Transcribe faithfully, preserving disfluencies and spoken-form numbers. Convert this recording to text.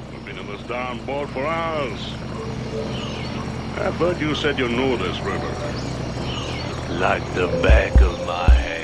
We've been in this darn boat for hours. I thought you said you knew this river. Like the back of my hand.